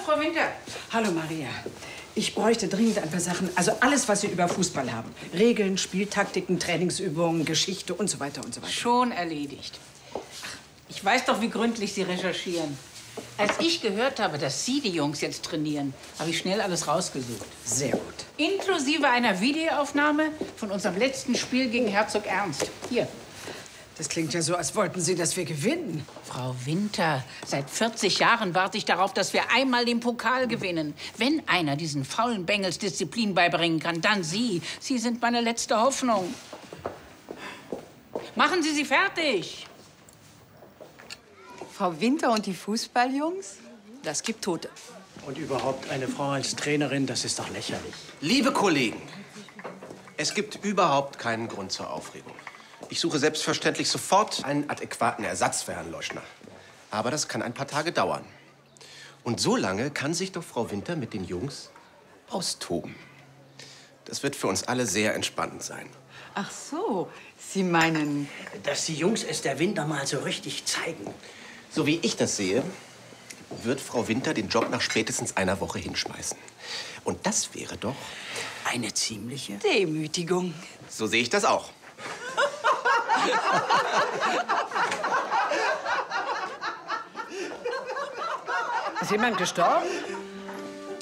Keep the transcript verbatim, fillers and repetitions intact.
Frau Winter. Hallo, Maria. Ich bräuchte dringend ein paar Sachen, also alles, was Sie über Fußball haben. Regeln, Spieltaktiken, Trainingsübungen, Geschichte und so weiter und so weiter. Schon erledigt. Ich weiß doch, wie gründlich Sie recherchieren. Als ich gehört habe, dass Sie die Jungs jetzt trainieren, habe ich schnell alles rausgesucht. Sehr gut. Inklusive einer Videoaufnahme von unserem letzten Spiel gegen Herzog Ernst. Hier. Das klingt ja so, als wollten Sie, dass wir gewinnen. Frau Winter, seit vierzig Jahren warte ich darauf, dass wir einmal den Pokal gewinnen. Wenn einer diesen faulen Bengels Disziplin beibringen kann, dann Sie. Sie sind meine letzte Hoffnung. Machen Sie sie fertig. Frau Winter und die Fußballjungs? Das gibt Tote. Und überhaupt eine Frau als Trainerin, das ist doch lächerlich. Liebe Kollegen, es gibt überhaupt keinen Grund zur Aufregung. Ich suche selbstverständlich sofort einen adäquaten Ersatz für Herrn Loschner. Aber das kann ein paar Tage dauern. Und so lange kann sich doch Frau Winter mit den Jungs austoben. Das wird für uns alle sehr entspannend sein. Ach so, Sie meinen... Dass die Jungs es der Winter mal so richtig zeigen. So wie ich das sehe, wird Frau Winter den Job nach spätestens einer Woche hinschmeißen. Und das wäre doch Eine ziemliche... Demütigung. So sehe ich das auch. Ist jemand gestorben?